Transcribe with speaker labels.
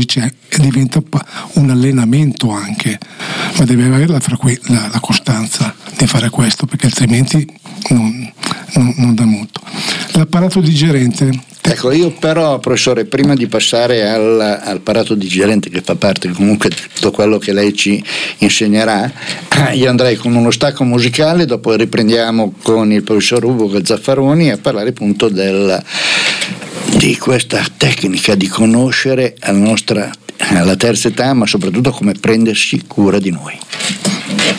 Speaker 1: diventa un allenamento anche, ma deve avere la costanza di fare questo, perché altrimenti non dà molto. L'apparato digerente.
Speaker 2: Ecco, io però, professore, prima di passare all'apparato digerente, che fa parte comunque di tutto quello che lei ci insegnerà, io andrei con uno stacco musicale, dopo riprendiamo con il professor Ugo Zaffaroni a parlare appunto di questa tecnica di conoscere alla terza età, ma soprattutto come prendersi cura di noi.